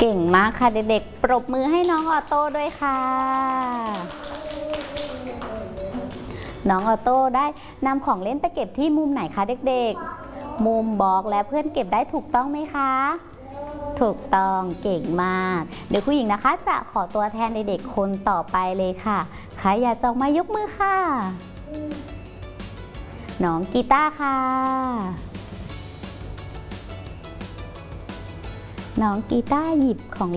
เก่งมากค่ะเด็กๆปรบมือให้น้องออโต้ด้วยค่ะน้องออโต้ได้นำของเล่นไปเก็บที่มุมไหนคะเด็กๆมุมบล็อกและเพื่อนเก็บได้ถูกต้องไหมคะถูกต้องเก่งมากเดี๋ยวผู้หญิงนะคะจะขอตัวแทนเด็กๆคนต่อไปเลยค่ะใครอยากจะมายกมือค่ะน้องกีตาร์ค่ะน้องกีตาร์หยิบของ